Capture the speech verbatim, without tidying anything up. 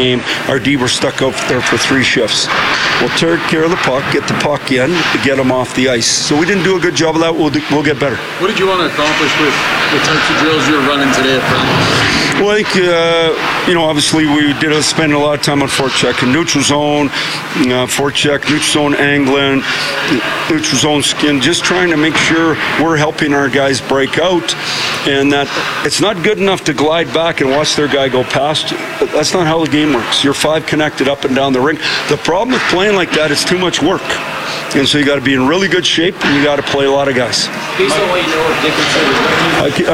game, our D were stuck out there for three shifts. We'll take care of the puck, get the puck in, get them off the ice. So we didn't do a good job of that. We'll, do, we'll get better. What did you want to accomplish with the types of drills you were running today at practice? Well, I think, uh, you know, obviously we did uh, spend a lot of time on forecheck and neutral zone, uh, forecheck, neutral zone angling, neutral zone skin, just trying to make sure we're helping our guys break out, and that it's not good enough to glide back and watch their guy go past. That's not how the game works. You're five connected up and down the rink. The problem with playing like that, it's too much work. And so you got to be in really good shape, and you got to play a lot of guys. Based on what you know of Dickinson, I,